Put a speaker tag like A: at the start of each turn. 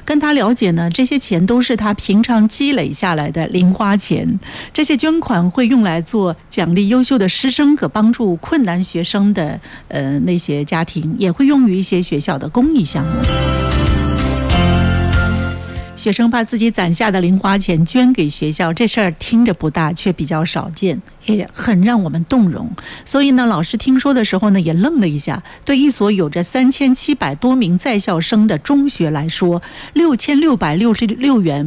A: 跟他了解呢，这些钱都是他平常积累下来的零花钱，这些捐款会用来做奖励优秀的师生和帮助困难学生的那些家庭，也会用于一些学校的公益项目。学生把自己攒下的零花钱捐给学校，这事儿听着不大，却比较少见，也很让我们动容。所以呢，老师听说的时候呢，也愣了一下。对一所有着3700多名在校生的中学来说，6666元